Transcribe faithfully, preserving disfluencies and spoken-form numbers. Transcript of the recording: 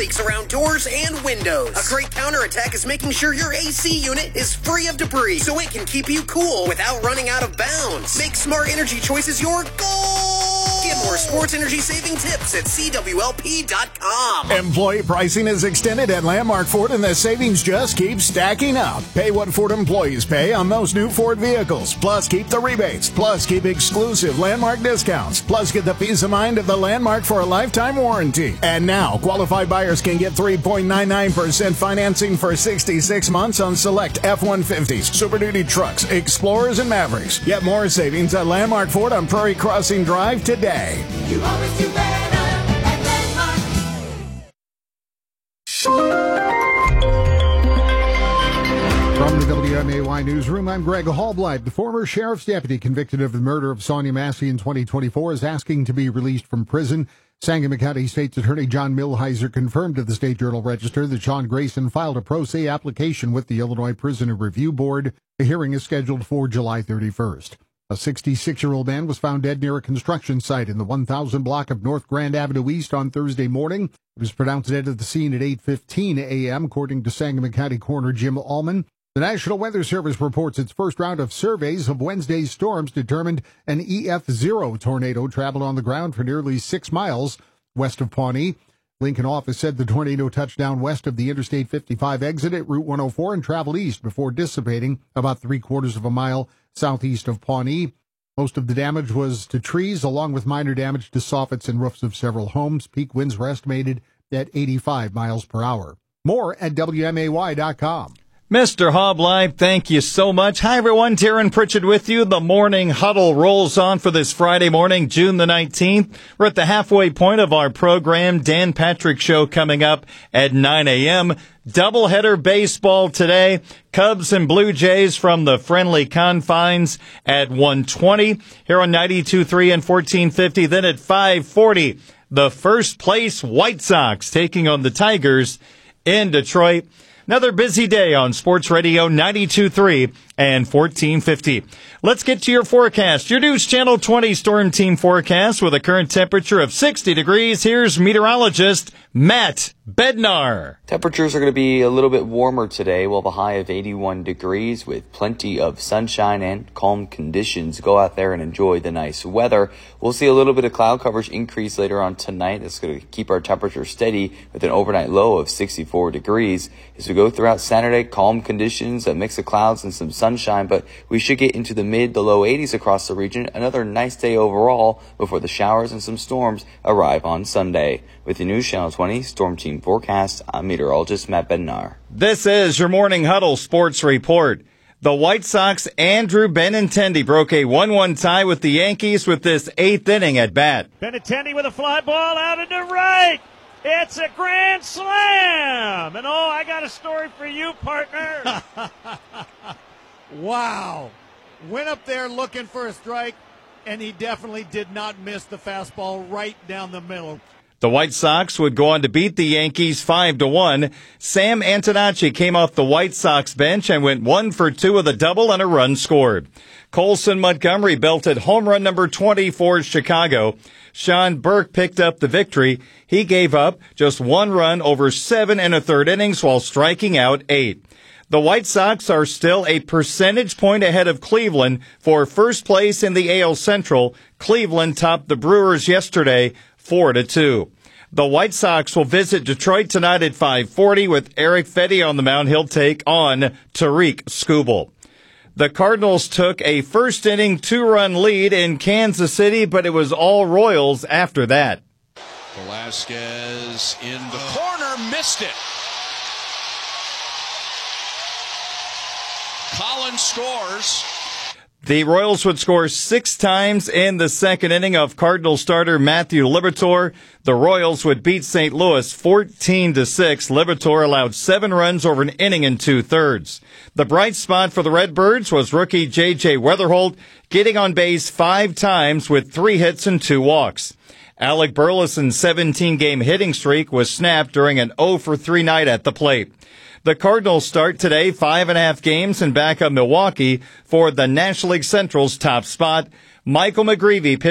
leaks around doors and windows. A great counterattack is making sure your A C unit is free of debris so it can keep you cool without running out of bounds. Make smart energy choices your goal. Get more sports energy saving tips at C W L P dot com. Employee pricing is extended at Landmark Ford, and the savings just keep stacking up. Pay what Ford employees pay on most new Ford vehicles. Plus, keep the rebates. Plus, keep exclusive Landmark discounts. Plus, get the peace of mind of the Landmark for a lifetime warranty. And now, qualified buyers can get three point nine nine percent financing for sixty-six months on select F one fifties, Super Duty trucks, Explorers, and Mavericks. Get more savings at Landmark Ford on Prairie Crossing Drive today. You always do better at Landmark. From the W M A Y Newsroom, I'm Greg Hallblight. The former sheriff's deputy convicted of the murder of Sonia Massey in twenty twenty-four is asking to be released from prison. Sangamon County State's Attorney John Millhiser confirmed to the State Journal-Register that Sean Grayson filed a pro se application with the Illinois Prisoner Review Board. The hearing is scheduled for July thirty-first. A sixty-six-year-old man was found dead near a construction site in the one thousand block of North Grand Avenue East on Thursday morning. He was pronounced dead at the scene at eight fifteen a.m., according to Sangamon County Coroner Jim Allman. The National Weather Service reports its first round of surveys of Wednesday's storms determined an E F zero tornado traveled on the ground for nearly six miles west of Pawnee. Lincoln office said the tornado touched down west of the Interstate fifty-five exit at Route one oh four and traveled east before dissipating about three-quarters of a mile southeast of Pawnee. Most of the damage was to trees, along with minor damage to soffits and roofs of several homes. Peak winds were estimated at eighty-five miles per hour. More at W M A Y dot com. Mister Hallblight, thank you so much. Hi, everyone. Taryn Pritchett with you. The Morning Huddle rolls on for this Friday morning, June the nineteenth. We're at the halfway point of our program. Dan Patrick Show coming up at nine a.m. Doubleheader baseball today. Cubs and Blue Jays from the friendly confines at one twenty. Here on ninety-two point three and fourteen fifty. Then at five forty, the first place White Sox taking on the Tigers in Detroit. Another busy day on Sports Radio ninety-two point three and fourteen fifty. Let's get to your forecast. Your News Channel twenty Storm Team forecast with a current temperature of sixty degrees. Here's meteorologist Matt Bednar. Temperatures are going to be a little bit warmer today. We'll have a high of eighty-one degrees with plenty of sunshine and calm conditions. Go out there and enjoy the nice weather. We'll see a little bit of cloud coverage increase later on tonight. That's going to keep our temperature steady with an overnight low of sixty-four degrees. As we go throughout Saturday, calm conditions, a mix of clouds and some sunshine, but we should get into the mid to low eighties across the region. Another nice day overall before the showers and some storms arrive on Sunday. With the News Channel twenty Storm Team forecast, I'm meteorologist Matt Bednar. This is your Morning Huddle Sports Report. The White Sox, Andrew Benintendi, broke a one one tie with the Yankees with this eighth inning at bat. Benintendi with a fly ball out into right. It's a grand slam. And oh, I got a story for you, partner. Wow. Went up there looking for a strike, and he definitely did not miss the fastball right down the middle. The White Sox would go on to beat the Yankees five to one. Sam Antonacci came off the White Sox bench and went one for two with a double and a run scored. Colson Montgomery belted home run number twenty for Chicago. Sean Burke picked up the victory. He gave up just one run over seven and a third innings while striking out eight. The White Sox are still a percentage point ahead of Cleveland for first place in the A L Central. Cleveland topped the Brewers yesterday four to two. The White Sox will visit Detroit tonight at five forty with Eric Fedde on the mound. He'll take on Tariq Skubal. The Cardinals took a first inning two-run lead in Kansas City, but it was all Royals after that. Velasquez in the corner, missed it. Collins scores. The Royals would score six times in the second inning of Cardinal starter Matthew Liberatore. The Royals would beat Saint Louis fourteen to six. Liberatore allowed seven runs over an inning and two-thirds. The bright spot for the Redbirds was rookie J J Weatherholt, getting on base five times with three hits and two walks. Alec Burleson's seventeen-game hitting streak was snapped during an oh for three night at the plate. The Cardinals start today five and a half games in back of Milwaukee for the National League Central's top spot. Michael McGreevy